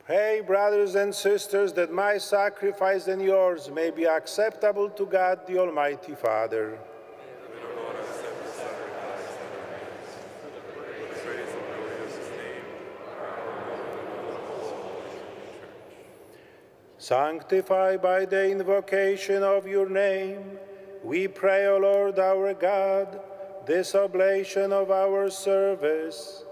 Pray, brothers and sisters, that my sacrifice and yours may be acceptable to God, the Almighty Father. Sanctified by the invocation of your name, we pray, O Lord our God, this oblation of our service